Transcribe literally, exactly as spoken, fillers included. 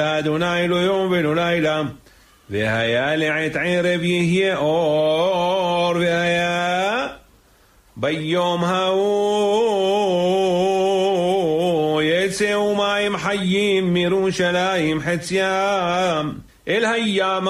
אדוני לא יום ולא לילה, והיה לעת ערב יהיה אור, והיה ביום ההוא יצאו מים חיים מירושלים חציים אל הים